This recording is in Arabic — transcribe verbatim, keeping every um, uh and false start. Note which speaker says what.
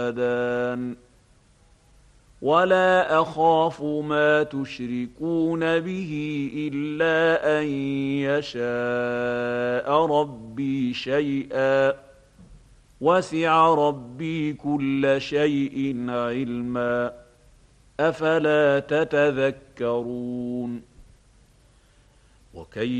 Speaker 1: هدان ولا أخاف ما تشركون به إلا أن يشاء ربي شيئا وسع ربي كل شيء علما أفلا تتذكرون وكيف